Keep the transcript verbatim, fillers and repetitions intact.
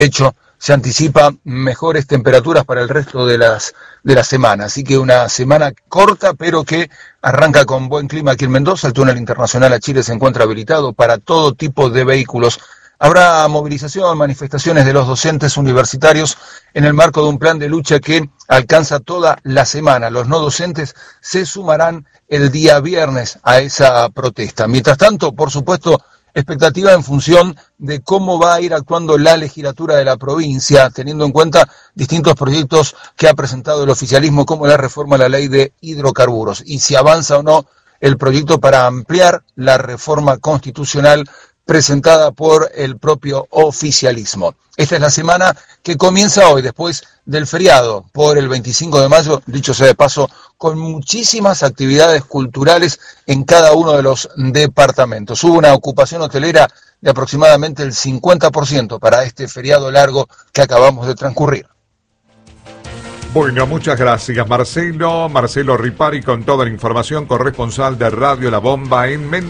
hecho, se anticipa mejores temperaturas para el resto de las de la semana, así que una semana corta, pero que arranca con buen clima aquí en Mendoza. El túnel internacional a Chile se encuentra habilitado para todo tipo de vehículos. Habrá movilización, manifestaciones de los docentes universitarios en el marco de un plan de lucha que alcanza toda la semana. Los no docentes se sumarán el día viernes a esa protesta. Mientras tanto, por supuesto, expectativa en función de cómo va a ir actuando la legislatura de la provincia, teniendo en cuenta distintos proyectos que ha presentado el oficialismo, como la reforma a la ley de hidrocarburos, y si avanza o no el proyecto para ampliar la reforma constitucional presentada por el propio oficialismo. Esta es la semana que comienza hoy, después del feriado por el veinticinco de mayo, dicho sea de paso, con muchísimas actividades culturales en cada uno de los departamentos. Hubo una ocupación hotelera de aproximadamente el cincuenta por ciento para este feriado largo que acabamos de transcurrir. Bueno, muchas gracias, Marcelo. Marcelo Ripari con toda la información, corresponsal de Radio La Bomba en Mendoza.